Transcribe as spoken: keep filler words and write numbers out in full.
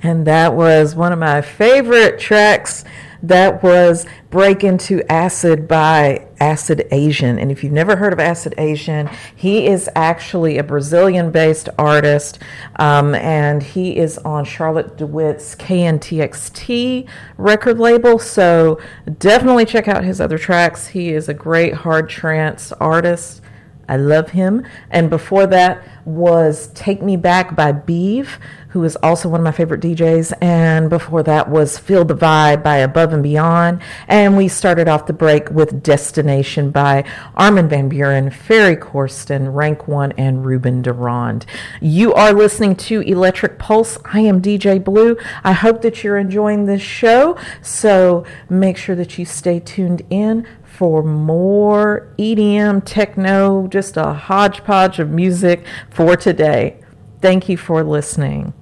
And that was one of my favorite tracks. That was Break Into Acid by Acid Asian. And if you've never heard of Acid Asian, he is actually a Brazilian-based artist, um, and he is on Charlotte DeWitt's K N T X T record label. So definitely check out his other tracks. He is a great hard trance artist. I love him. And before that was Take Me Back by Beeve, who is also one of my favorite D Js. And before that was Feel the Vibe by Above and Beyond. And we started off the break with Destination by Armin van Buuren, Ferry Corsten, Rank One, and Ruben Durand. You are listening to Electric Pulse. I am D J Blue. I hope that you're enjoying this show. So make sure that you stay tuned in for more E D M, techno, just a hodgepodge of music for today. Thank you for listening.